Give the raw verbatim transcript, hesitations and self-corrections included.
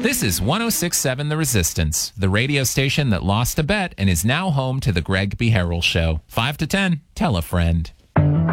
This is one oh six point seven The Resistance, the radio station that lost a bet and is now home to the Greg Beharrell Show. five to ten, tell a friend.